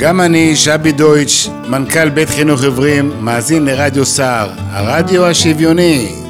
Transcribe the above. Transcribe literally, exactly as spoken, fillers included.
גם אני, שבי דויטש, מנכ"ל בית חינוך עיוורים, מאזין לרדיו סער, הרדיו השוויוני.